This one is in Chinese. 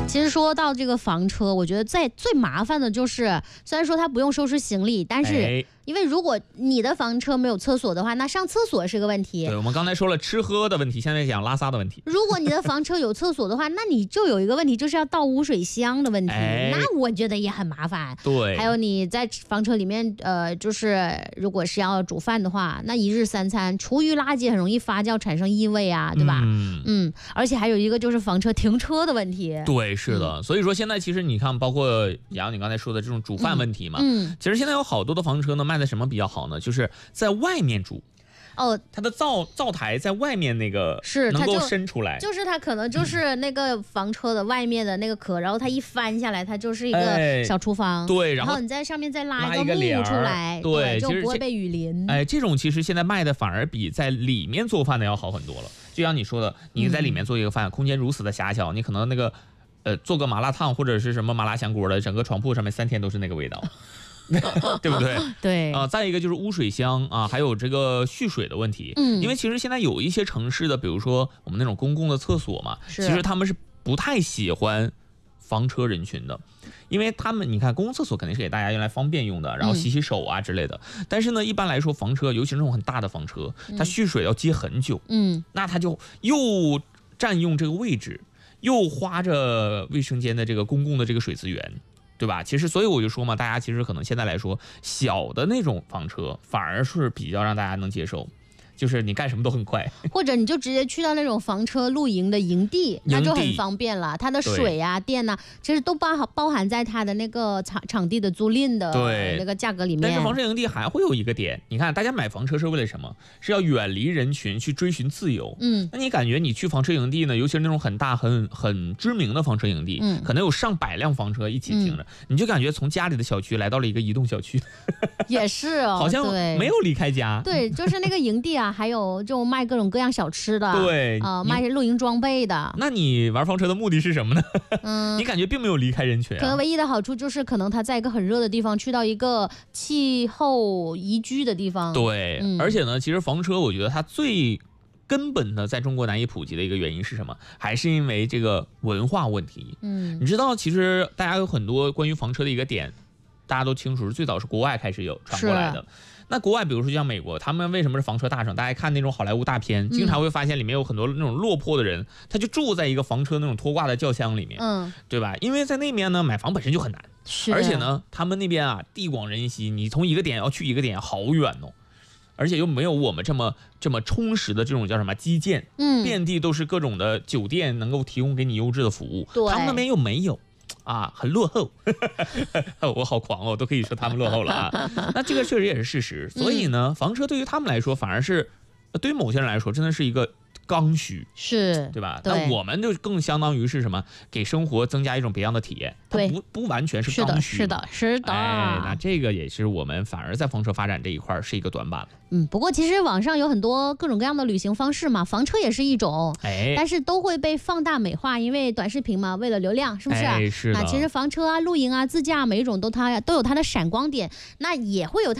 其实说到这个房车，我觉得最麻烦的就是，虽然说它不用收拾行李，但是因为如果你的房车没有厕所的话，那上厕所是个问题。 对，我们刚才说了吃喝的问题，现在讲拉撒的问题。 如果你的房车有厕所的话，那你就有一个问题，就是要倒污水箱的问题，那我觉得也很麻烦。 对， 还有你在房车里面，就是如果是要煮饭的话，那一日三餐厨余垃圾很容易发酵产生异味啊，对吧？而且还有一个就是房车停车的问题。 对，是的。所以说现在其实你看，包括杨你刚才说的这种煮饭问题嘛，其实现在有好多的房车呢，卖的什么比较好呢？就是在外面煮。它的灶台在外面那个是能够伸出来， 就是它可能就是那个房车的外面的那个壳，然后它一翻下来，它就是一个小厨房。 对， 然后你在上面再拉一个幕出来， 对， 就不会被雨淋。 这种其实现在卖的反而比在里面做饭的要好很多了。就像你说的，你在里面做一个饭，空间如此的狭小，你可能那个做个麻辣烫或者是什么麻辣香锅的，整个床铺上面3天都是那个味道。对不对？ 对再一个就是污水箱啊，还有这个蓄水的问题。因为其实现在有一些城市的，比如说我们那种公共的厕所嘛，其实他们是不太喜欢房车人群的，因为他们你看公共厕所肯定是给大家用来方便用的，然后洗洗手啊之类的。但是呢，一般来说房车，尤其是那种很大的房车，它蓄水要接很久，那它就又占用这个位置，又花着卫生间的这个公共的这个水资源。对吧？其实，所以我就说嘛，大家其实可能现在来说，小的那种房车反而是比较让大家能接受，就是你干什么都很快， 或者你就直接去到那种房车露营的营地，那就很方便了。它的水啊、电啊，其实都包含在它的那个场地的租赁的那个价格里面。 但是房车营地还会有一个点，你看大家买房车是为了什么？是要远离人群，去追寻自由。那你感觉你去房车营地呢，尤其是那种很大很知名的房车营地，可能有上百辆房车一起停着，你就感觉从家里的小区来到了一个移动小区。 也是哦， 好像没有离开家。 对，就是那个营地啊，还有就卖各种各样小吃的， 对， 卖露营装备的。 那你玩房车的目的是什么呢？你感觉并没有离开人群可能唯一的好处就是可能它在一个很热的地方，去到一个气候宜居的地方。 对，而且呢，其实房车我觉得它最根本的在中国难以普及的一个原因是什么？还是因为这个文化问题。你知道，其实大家有很多关于房车的一个点，大家都清楚，是最早是国外开始有传过来的。那国外比如说像美国，他们为什么是房车大省？大家看那种好莱坞大片，经常会发现里面有很多那种落魄的人，他就住在一个房车那种拖挂的轿厢里面，对吧？因为在那边呢，买房本身就很难，而且呢，他们那边啊地广人稀，你从一个点要去一个点好远哦，而且又没有我们这么充实的这种叫什么基建，遍地都是各种的酒店能够提供给你优质的服务，他们那边又没有。很落后。我好狂哦，都可以说他们落后了啊。那这个确实也是事实。所以呢，房车对于他们来说，反而是对于某些人来说，真的是一个刚需， 是对吧？那我们就更相当于是什么？给生活增加一种别样的体验。它不完全是刚需。 是的。 那这个也是我们反而在房车发展这一块是一个短板了。 不过其实网上有很多各种各样的旅行方式嘛，房车也是一种，但是都会被放大美化，因为短视频嘛，为了流量，是不是？ 是的。 那其实房车啊、露营啊、自驾，每一种都有它的闪光点，那也会有它